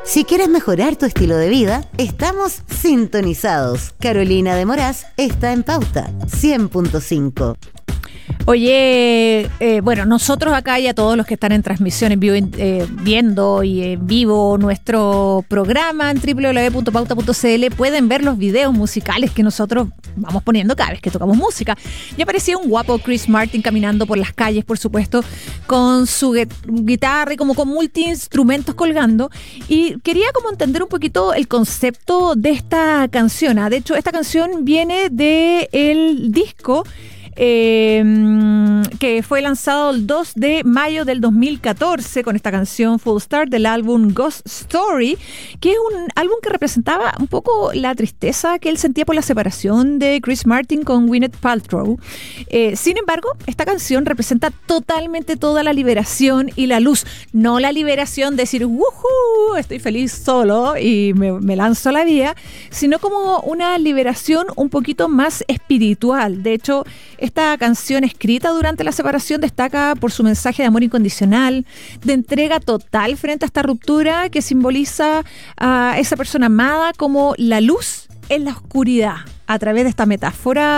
Si quieres mejorar tu estilo de vida, estamos sintonizados. Carolina de Moraz está en Pauta 100.5. Oye, bueno, nosotros acá y a todos los que están en transmisión en vivo, viendo y en vivo nuestro programa en www.pauta.cl pueden ver los videos musicales que nosotros vamos poniendo cada vez que tocamos música. Y aparecía un guapo Chris Martin caminando por las calles, por supuesto, con su guitarra y como con multi-instrumentos colgando. Y quería como entender un poquito el concepto de esta canción. De hecho, esta canción viene del disco que fue lanzado el 2 de mayo del 2014 con esta canción Full Start del álbum Ghost Story, que es un álbum que representaba un poco la tristeza que él sentía por la separación de Chris Martin con Gwyneth Paltrow. Sin embargo, esta canción representa totalmente toda la liberación y la luz, no la liberación de decir ¡woohoo! Estoy feliz solo y me lanzo a la vida, sino como una liberación un poquito más espiritual. De hecho, esta canción escrita durante la separación destaca por su mensaje de amor incondicional, de entrega total frente a esta ruptura que simboliza a esa persona amada como la luz en la oscuridad, a través de esta metáfora